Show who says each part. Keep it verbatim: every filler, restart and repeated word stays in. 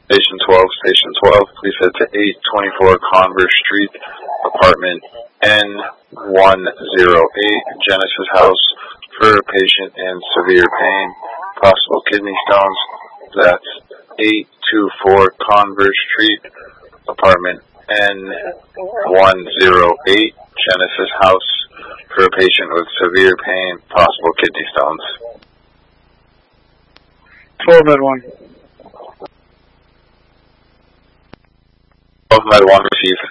Speaker 1: Station twelve, Station twelve, please head to eight twenty-four Converse Street, apartment N one oh eight, Genesis House, for a patient in severe pain, possible kidney stones. That's eight twenty-four Converse Street, apartment N one oh eight, Genesis House, for a patient with severe pain, possible kidney stones.
Speaker 2: twelve med one.
Speaker 1: twelve med one received.